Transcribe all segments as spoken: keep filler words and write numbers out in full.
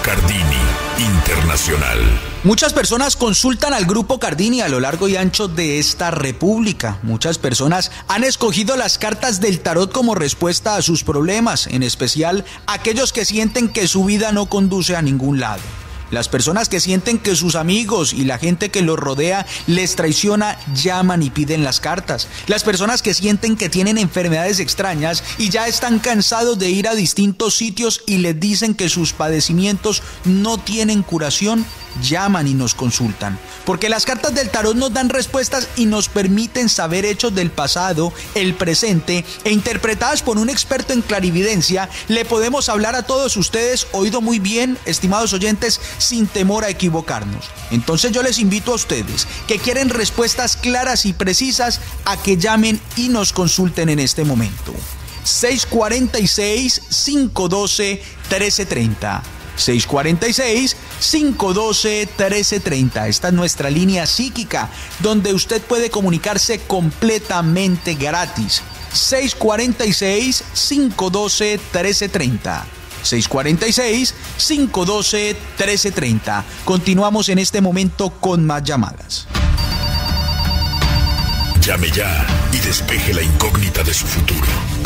Cardini Internacional. Muchas personas consultan al Grupo Cardini a lo largo y ancho de esta república. Muchas personas han escogido las cartas del tarot como respuesta a sus problemas, en especial aquellos que sienten que su vida no conduce a ningún lado. Las personas que sienten que sus amigos y la gente que los rodea les traiciona, llaman y piden las cartas. Las personas que sienten que tienen enfermedades extrañas y ya están cansados de ir a distintos sitios y les dicen que sus padecimientos no tienen curación, llaman y nos consultan. Porque las cartas del tarot nos dan respuestas y nos permiten saber hechos del pasado, el presente, e interpretadas por un experto en clarividencia, le podemos hablar a todos ustedes, oído muy bien, estimados oyentes, sin temor a equivocarnos. Entonces yo les invito a ustedes que quieren respuestas claras y precisas a que llamen y nos consulten en este momento. seis cuatro seis, cinco uno dos, uno tres tres cero. seis cuatro seis, cinco uno dos, uno tres tres cero. Esta es nuestra línea psíquica, donde usted puede comunicarse completamente gratis. seis cuatro seis, cinco uno dos, uno tres tres cero. seis cuatro seis, cinco uno dos, uno tres tres cero. Continuamos en este momento con más llamadas. Llame ya y despeje la incógnita de su futuro.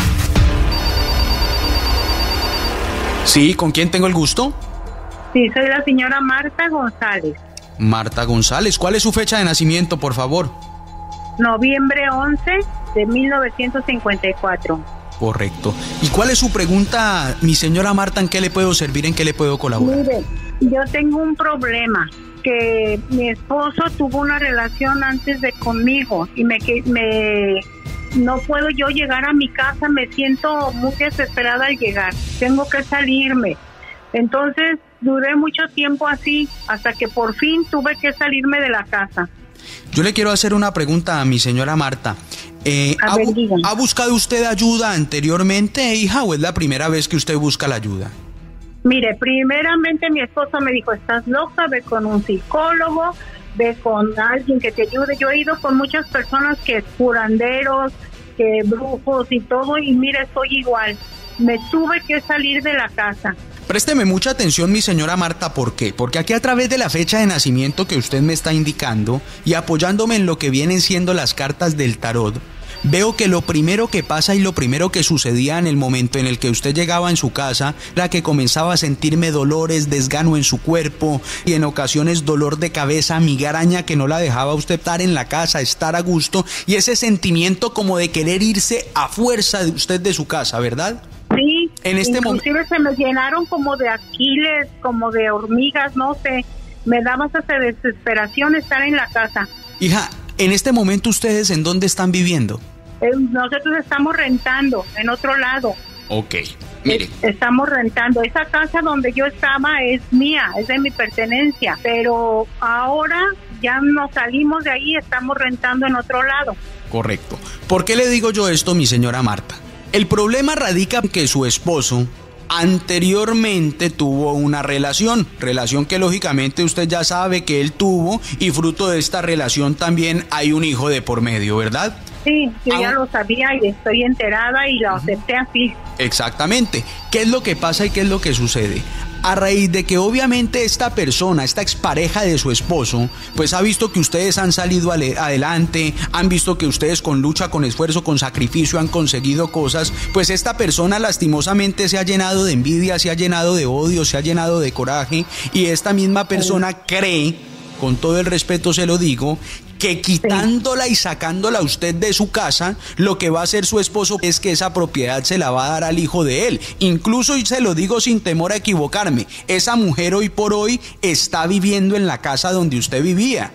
Sí, ¿con quién tengo el gusto? Sí, soy la señora Marta González. Marta González, ¿cuál es su fecha de nacimiento, por favor? Noviembre once de mil novecientos cincuenta y cuatro. Correcto. ¿Y cuál es su pregunta, mi señora Marta? ¿En qué le puedo servir? ¿En qué le puedo colaborar? Mire, yo tengo un problema, que mi esposo tuvo una relación antes de conmigo y me, me no puedo yo llegar a mi casa, me siento muy desesperada al llegar, tengo que salirme. Entonces duré mucho tiempo así, hasta que por fin tuve que salirme de la casa. Yo le quiero hacer una pregunta a mi señora Marta. Eh, a ¿ha, ver, ¿Ha buscado usted ayuda anteriormente, hija, o es la primera vez que usted busca la ayuda? Mire, primeramente mi esposo me dijo, estás loca, ve con un psicólogo, ve con alguien que te ayude. Yo he ido con muchas personas que curanderos, que brujos y todo, y mire, soy igual. Me tuve que salir de la casa. Présteme mucha atención, mi señora Marta, ¿por qué? Porque aquí a través de la fecha de nacimiento que usted me está indicando y apoyándome en lo que vienen siendo las cartas del tarot, veo que lo primero que pasa y lo primero que sucedía en el momento en el que usted llegaba en su casa era que comenzaba a sentirme dolores, desgano en su cuerpo y en ocasiones dolor de cabeza, migraña que no la dejaba a usted estar en la casa, estar a gusto, y ese sentimiento como de querer irse a fuerza de usted de su casa, ¿verdad? Sí, en este inclusive momento se me llenaron como de aquiles, como de hormigas, no sé, me daba hasta desesperación estar en la casa. Hija, en este momento ustedes ¿en dónde están viviendo? Eh, nosotros estamos rentando en otro lado. Ok, mire. Estamos rentando. Esa casa donde yo estaba es mía, es de mi pertenencia, pero ahora ya nos salimos de ahí, estamos rentando en otro lado. Correcto. ¿Por qué le digo yo esto, mi señora Marta? El problema radica en que su esposo anteriormente tuvo una relación, relación que lógicamente usted ya sabe que él tuvo, y fruto de esta relación también hay un hijo de por medio, ¿verdad? Sí, yo ah, ya lo sabía y estoy enterada y lo acepté así. Exactamente. ¿Qué es lo que pasa y qué es lo que sucede? A raíz de que obviamente esta persona, esta expareja de su esposo, pues ha visto que ustedes han salido adelante, han visto que ustedes con lucha, con esfuerzo, con sacrificio han conseguido cosas, pues esta persona lastimosamente se ha llenado de envidia, se ha llenado de odio, se ha llenado de coraje, y esta misma persona cree, con todo el respeto se lo digo, que quitándola y sacándola a usted de su casa, lo que va a hacer su esposo es que esa propiedad se la va a dar al hijo de él. Incluso, y se lo digo sin temor a equivocarme, esa mujer hoy por hoy está viviendo en la casa donde usted vivía.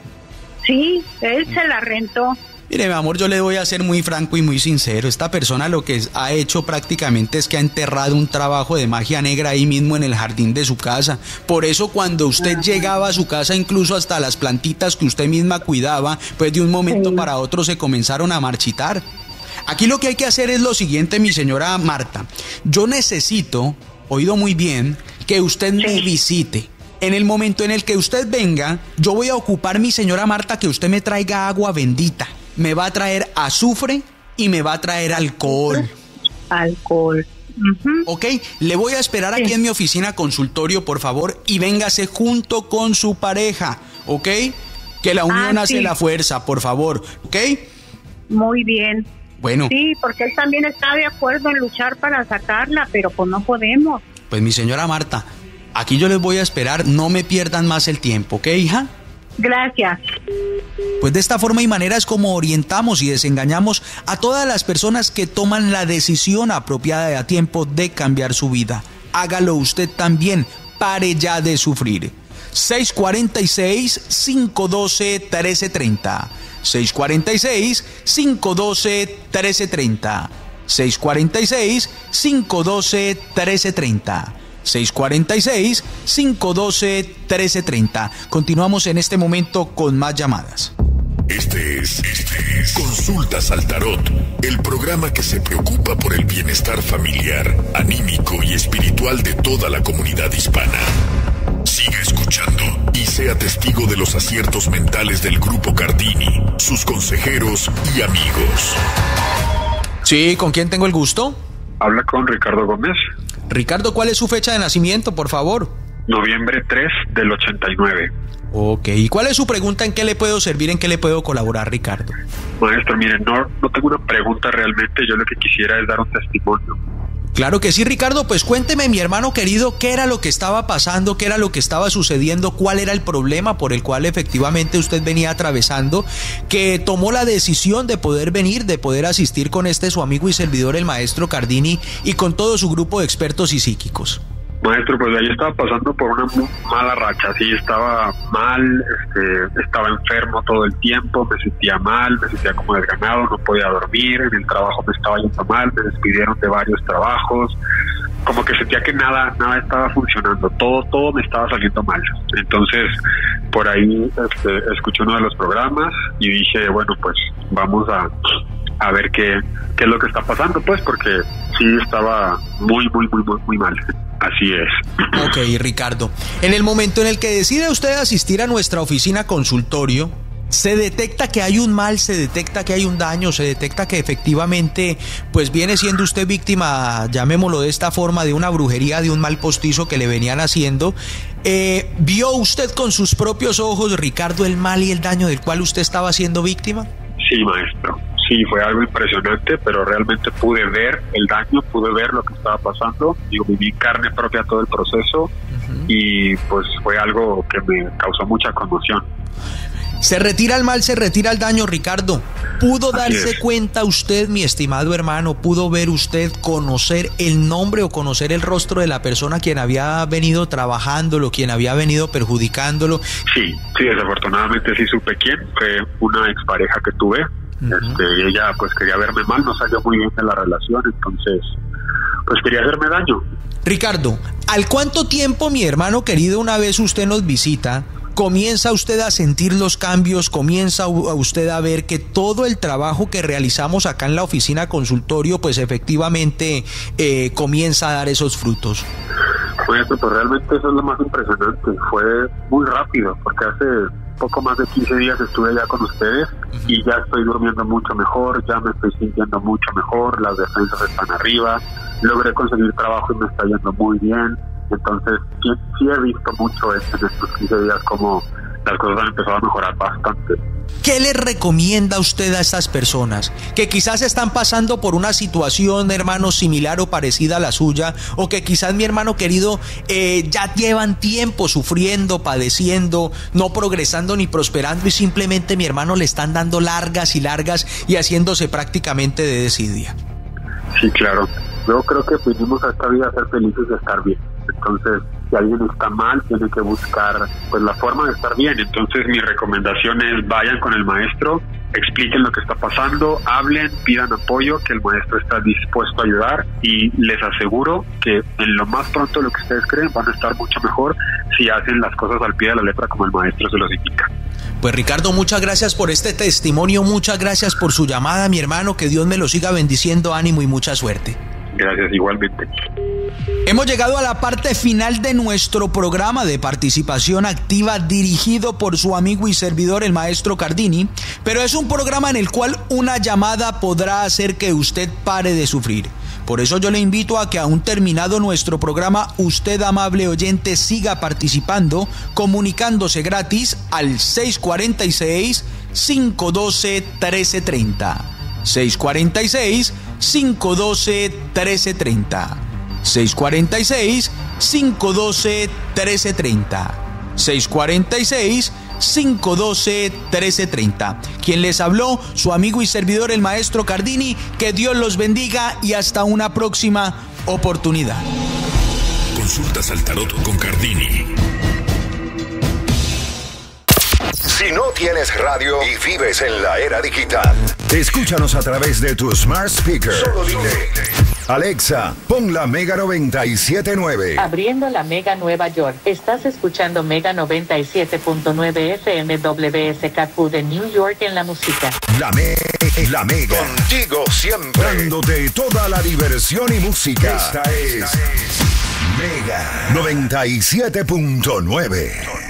Sí, él se la rentó. Mire, mi amor, yo le voy a ser muy franco y muy sincero. Esta persona lo que ha hecho prácticamente es que ha enterrado un trabajo de magia negra ahí mismo en el jardín de su casa. Por eso cuando usted llegaba a su casa, incluso hasta las plantitas que usted misma cuidaba, pues de un momento sí. para otro se comenzaron a marchitar. Aquí lo que hay que hacer es lo siguiente, mi señora Marta. Yo necesito, oído muy bien, que usted me sí. visite. En el momento en el que usted venga, yo voy a ocupar, mi señora Marta, que usted me traiga agua bendita. Me va a traer azufre y me va a traer alcohol. Alcohol. Uh-huh. Ok, le voy a esperar sí. aquí en mi oficina consultorio, por favor, y véngase junto con su pareja, ¿ok? Que la unión ah, hace sí. la fuerza, por favor, ¿ok? Muy bien. Bueno. Sí, porque él también está de acuerdo en luchar para sacarla, pero pues no podemos. Pues mi señora Marta, aquí yo les voy a esperar, no me pierdan más el tiempo, ¿ok, hija? Gracias. Pues de esta forma y manera es como orientamos y desengañamos a todas las personas que toman la decisión apropiada y a tiempo de cambiar su vida. Hágalo usted también, pare ya de sufrir. seis cuatro seis, cinco uno dos, uno tres tres cero. seis cuatro seis, cinco uno dos, uno tres tres cero. seis cuatro seis, cinco uno dos, uno tres tres cero. seis cuatro seis, cinco uno dos, uno tres tres cero. Continuamos en este momento con más llamadas. Este es, este es Consultas al Tarot, el programa que se preocupa por el bienestar familiar, anímico y espiritual de toda la comunidad hispana. Siga escuchando y sea testigo de los aciertos mentales del Grupo Cardini, sus consejeros y amigos. Sí, ¿con quién tengo el gusto? Habla con Ricardo Gómez. Ricardo, ¿cuál es su fecha de nacimiento, por favor? Noviembre tres del ochenta y nueve. Ok, ¿y cuál es su pregunta? ¿En qué le puedo servir? ¿En qué le puedo colaborar, Ricardo? Maestro, miren, no, no tengo una pregunta realmente, yo lo que quisiera es dar un testimonio. Claro que sí, Ricardo, pues cuénteme, mi hermano querido, qué era lo que estaba pasando, qué era lo que estaba sucediendo, cuál era el problema por el cual efectivamente usted venía atravesando, que tomó la decisión de poder venir, de poder asistir con este su amigo y servidor, el maestro Cardini, y con todo su grupo de expertos y psíquicos. Maestro, pues yo estaba pasando por una muy mala racha, sí, estaba mal, este, estaba enfermo todo el tiempo, me sentía mal, me sentía como desganado, no podía dormir, en el trabajo me estaba yendo mal, me despidieron de varios trabajos, como que sentía que nada, nada estaba funcionando, todo, todo me estaba saliendo mal. Entonces, por ahí este, escuché uno de los programas y dije, bueno, pues vamos a, a ver qué, qué es lo que está pasando, pues, porque sí estaba muy, muy, muy, muy, muy mal. Así es. Ok, Ricardo. En el momento en el que decide usted asistir a nuestra oficina consultorio, se detecta que hay un mal, se detecta que hay un daño, se detecta que efectivamente pues viene siendo usted víctima, llamémoslo de esta forma, de una brujería, de un mal postizo que le venían haciendo. Eh, ¿Vio usted con sus propios ojos, Ricardo, el mal y el daño del cual usted estaba siendo víctima? Sí, maestro. Sí, fue algo impresionante, pero realmente pude ver el daño, pude ver lo que estaba pasando, yo viví carne propia todo el proceso. Uh-huh. Y pues fue algo que me causó mucha conmoción. Se retira el mal, se retira el daño, Ricardo. ¿Pudo Así darse es. cuenta usted, mi estimado hermano, pudo ver usted, conocer el nombre o conocer el rostro de la persona quien había venido trabajándolo, quien había venido perjudicándolo? Sí, sí, desafortunadamente sí supe quién, fue una expareja que tuve. Uh-huh. Este, ella pues quería verme mal, no salió muy bien de la relación, entonces pues quería hacerme daño. Ricardo, ¿al cuánto tiempo, mi hermano querido, una vez usted nos visita, comienza usted a sentir los cambios, comienza usted a ver que todo el trabajo que realizamos acá en la oficina consultorio pues efectivamente eh, comienza a dar esos frutos? Pues, pues realmente eso es lo más impresionante, fue muy rápido, porque hace poco más de quince días estuve ya con ustedes. Uh-huh. Y ya estoy durmiendo mucho mejor, ya me estoy sintiendo mucho mejor, las defensas están arriba, logré conseguir trabajo y me está yendo muy bien. Entonces sí, sí he visto mucho en estos quince días como las cosas han empezado a mejorar bastante. ¿Qué le recomienda usted a estas personas que quizás están pasando por una situación, hermano, similar o parecida a la suya, o que quizás, mi hermano querido, eh, ya llevan tiempo sufriendo, padeciendo, no progresando ni prosperando y simplemente, mi hermano, le están dando largas y largas y haciéndose prácticamente de desidia? Sí, claro. Yo creo que vinimos a esta vida a ser felices y a estar bien. Entonces, si alguien está mal, tiene que buscar pues la forma de estar bien. Entonces, mi recomendación es vayan con el maestro, expliquen lo que está pasando, hablen, pidan apoyo, que el maestro está dispuesto a ayudar y les aseguro que en lo más pronto de lo que ustedes creen van a estar mucho mejor si hacen las cosas al pie de la letra como el maestro se los indica. Pues Ricardo, muchas gracias por este testimonio, muchas gracias por su llamada, mi hermano, que Dios me lo siga bendiciendo, ánimo y mucha suerte. Gracias, igualmente. Hemos llegado a la parte final de nuestro programa de participación activa dirigido por su amigo y servidor, el maestro Cardini, pero es un programa en el cual una llamada podrá hacer que usted pare de sufrir. Por eso yo le invito a que aún terminado nuestro programa, usted, amable oyente, siga participando, comunicándose gratis al seis cuatro seis, cinco uno dos, uno tres tres cero. seis cuatro seis, cinco uno dos, uno tres tres cero. seis cuatro seis, cinco uno dos, uno tres tres cero. seis cuatro seis, cinco uno dos, uno tres tres cero. Quien les habló, su amigo y servidor, el maestro Cardini. Que Dios los bendiga y hasta una próxima oportunidad. Consultas al tarot con Cardini. Si no tienes radio y vives en la era digital, escúchanos a través de tu smart speaker. Solo dile: Alexa, pon la Mega noventa y siete punto nueve. Abriendo la Mega Nueva York. Estás escuchando Mega noventa y siete punto nueve F M W S K Q de New York en la música. La, me la Mega. Contigo siempre. Dándote toda la diversión y música. Esta es Mega noventa y siete punto nueve.